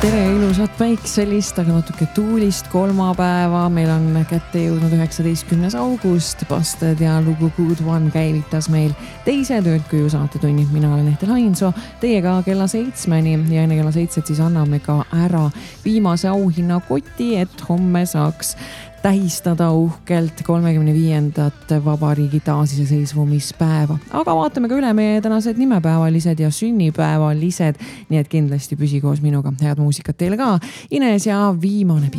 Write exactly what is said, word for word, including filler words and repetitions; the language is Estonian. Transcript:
tere ilusat päikselist, aga natuke tuulist kolmapäeva. Meil on kätte jõudnud üheksateistkümnes august. Busted ja lugu Good One käivitas meil teise töödkuju saatetunni. Mina olen Ehtel Hainsoo, teiega kella seitsmeni ja enne kella seitset siis anname ka ära viimase auhinna koti, et homme saaks tähistada uhkelt kolmekümne viiendat vabariigi taasiseseisvumispäeva. Aga vaatame ka üle meie tänased nimepäevalised ja sünnipäevalised, nii et kindlasti püsi koos minuga. Head muusikat teile ka. Ines ja viimane piir.